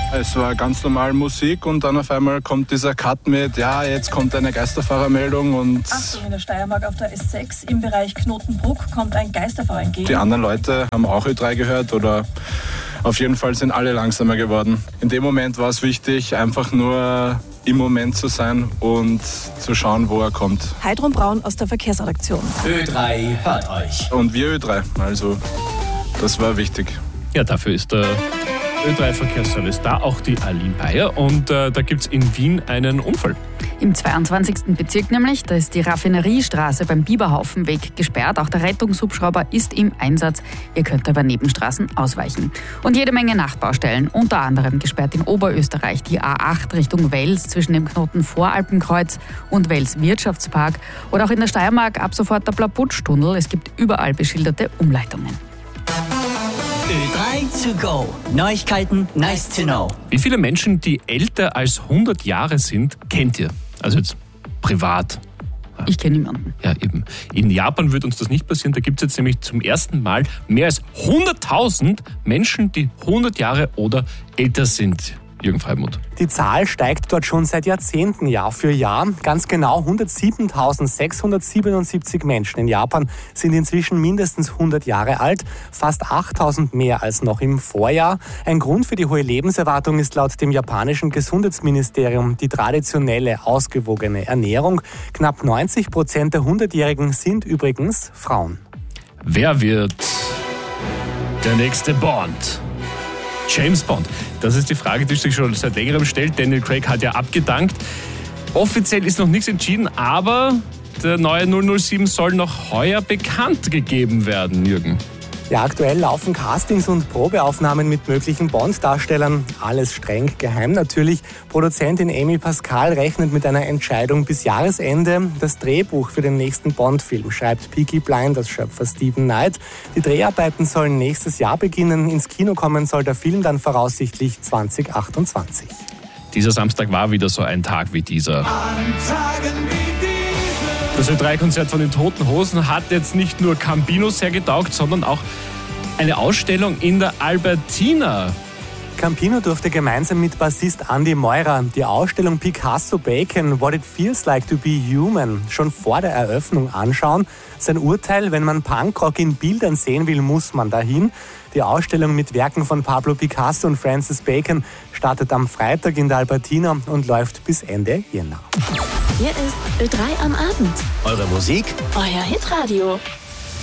Es war ganz normal Musik und dann auf einmal kommt dieser Cut mit, ja, jetzt kommt eine Geisterfahrermeldung und... Achtung, in der Steiermark auf der S6 im Bereich Knotenbruck kommt ein Geisterfahrer entgegen. Die anderen Leute haben auch Ö3 gehört oder auf jeden Fall sind alle langsamer geworden. In dem Moment war es wichtig, einfach nur im Moment zu sein und zu schauen, wo er kommt. Heidrun Braun aus der Verkehrsredaktion. Ö3 hört euch. Und wir Ö3, also das war wichtig. Ja, dafür ist der Ö3-Verkehrsservice da, auch die Aline Bayer. Und da gibt es in Wien einen Unfall. Im 22. Bezirk nämlich, da ist die Raffineriestraße beim Biberhaufenweg gesperrt. Auch der Rettungshubschrauber ist im Einsatz. Ihr könnt über Nebenstraßen ausweichen. Und jede Menge Nachtbaustellen, unter anderem gesperrt in Oberösterreich die A8 Richtung Wels zwischen dem Knoten Voralpenkreuz und Wels Wirtschaftspark. Oder auch in der Steiermark ab sofort der Blabutsch-Tunnel. Es gibt überall beschilderte Umleitungen. Ö3 to go. Neuigkeiten, nice to know. Wie viele Menschen, die älter als 100 Jahre sind, kennt ihr? Also jetzt privat. Ich kenne niemanden. Ja, eben. In Japan wird uns das nicht passieren. Da gibt es jetzt nämlich zum ersten Mal mehr als 100.000 Menschen, die 100 Jahre oder älter sind. Jürgen Freimuth. Die Zahl steigt dort schon seit Jahrzehnten Jahr für Jahr. Ganz genau 107.677 Menschen in Japan sind inzwischen mindestens 100 Jahre alt, fast 8.000 mehr als noch im Vorjahr. Ein Grund für die hohe Lebenserwartung ist laut dem japanischen Gesundheitsministerium die traditionelle, ausgewogene Ernährung. Knapp 90% der 100-Jährigen sind übrigens Frauen. Wer wird der nächste Bond? James Bond. Das ist die Frage, die sich schon seit längerem stellt. Daniel Craig hat ja abgedankt. Offiziell ist noch nichts entschieden, aber der neue 007 soll noch heuer bekannt gegeben werden, Jürgen. Ja, aktuell laufen Castings und Probeaufnahmen mit möglichen Bond-Darstellern. Alles streng geheim natürlich. Produzentin Amy Pascal rechnet mit einer Entscheidung bis Jahresende. Das Drehbuch für den nächsten Bond-Film schreibt Peaky Blinders-Schöpfer Stephen Knight. Die Dreharbeiten sollen nächstes Jahr beginnen. Ins Kino kommen soll der Film dann voraussichtlich 2028. Dieser Samstag war wieder so ein Tag wie dieser. Das Ö3-Konzert von den Toten Hosen hat jetzt nicht nur Campino sehr getaugt, sondern auch eine Ausstellung in der Albertina. Campino durfte gemeinsam mit Bassist Andy Meurer die Ausstellung Picasso Bacon What It Feels Like to Be Human schon vor der Eröffnung anschauen. Sein Urteil, wenn man Punkrock in Bildern sehen will, muss man dahin. Die Ausstellung mit Werken von Pablo Picasso und Francis Bacon startet am Freitag in der Albertina und läuft bis Ende Jänner. Hier ist Ö3 am Abend. Eure Musik, Euer Hitradio.